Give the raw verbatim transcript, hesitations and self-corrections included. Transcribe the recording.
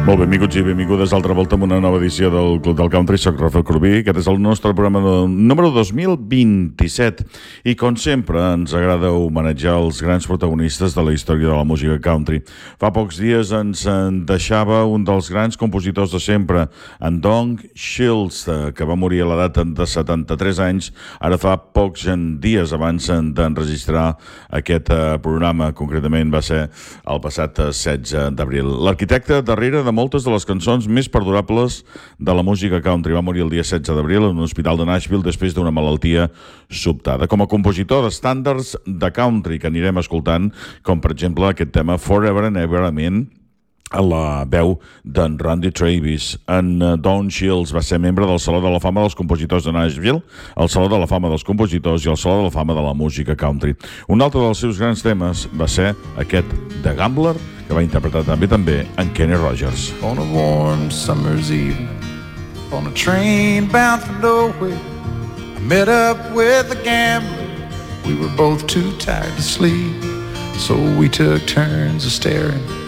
Molt benvinguts i benvingudes altra volta amb una nova edició del Club del Country. Soc Rafael Corbí. Aquest és el nostre programa número dos mil vint-i-set. I com sempre ens agrada homenatjar els grans protagonistes de la història de la música country. Fa pocs dies ens en deixava un dels grans compositors de sempre, en Don Shields, que va morir a l'edat de setanta-tres anys, ara fa pocs dies abans d'enregistrar aquest programa. Concretament va ser el passat setze d'abril. L'arquitecte darrere de moltes de les cançons més perdurables de la música country. Va morir el dia setze d'abril en un hospital de Nashville després d'una malaltia sobtada. Com a compositor d'estàndards de country que anirem escoltant, com per exemple aquest tema Forever and Ever, Amen, a la veu d'en Randy Travis. En Don Shields va ser membre del Saló de la Fama dels Compositors de Nashville, el Saló de la Fama dels Compositors i el Saló de la Fama de la Música Country. Un altre dels seus grans temes va ser aquest The Gambler, que va interpretar també també en Kenny Rogers. On a warm summer's evening, on a train bound for nowhere, I met up with a gambler. We were both too tired to sleep, so we took turns of staring